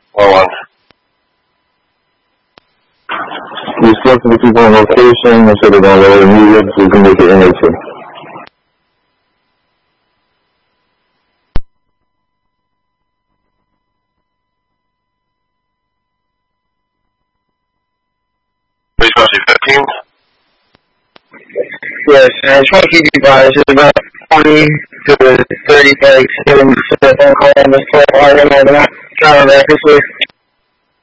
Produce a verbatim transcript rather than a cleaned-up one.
Well, one. You spoke to the people on location, they said they're going to lower the music so you can make it in too. fifteen? Yes, and I just want to keep you guys. It's about twenty to thirty, like, seven, phone call on this phone. I don't know, they're not trying to recklessly.